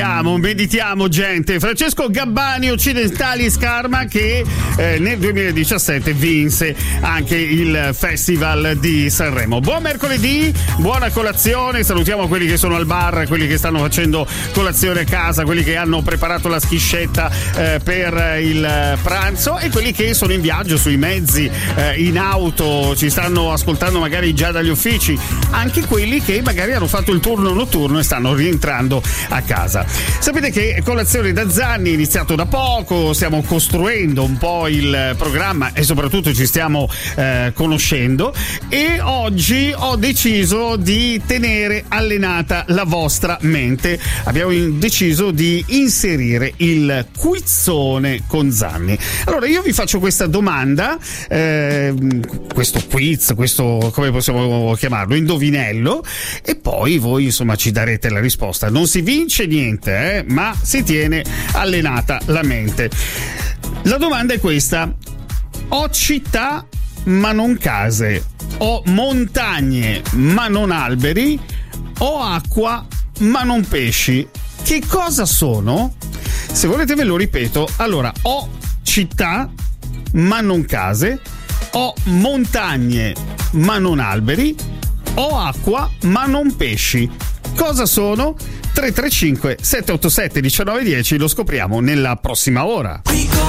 Meditiamo gente. Francesco Gabbani, Occidentali Scarma, che nel 2017 vinse anche il Festival di Sanremo. Buon mercoledì, buona colazione, salutiamo quelli che sono al bar, quelli che stanno facendo colazione a casa, quelli che hanno preparato la schiscetta per il pranzo e quelli che sono in viaggio sui mezzi, in auto, ci stanno ascoltando magari già dagli uffici, anche quelli che magari hanno fatto il turno notturno e stanno rientrando a casa. Sapete che Colazione da Zanni è iniziato da poco, stiamo costruendo un po' il programma e soprattutto ci stiamo conoscendo, e oggi ho deciso di tenere allenata la vostra mente. Abbiamo deciso di inserire il quizzone con Zanni. Allora io vi faccio questa domanda, questo quiz, questo come possiamo chiamarlo, indovinello, e poi voi insomma ci darete la risposta. Non si vince niente, ma si tiene allenata la mente. La domanda è questa: ho città ma non case, ho montagne ma non alberi, ho acqua ma non pesci. Che cosa sono? Se volete ve lo ripeto. Allora, ho città ma non case, ho montagne ma non alberi, ho acqua ma non pesci. Cosa sono? 335 787 1910, lo scopriamo nella prossima ora.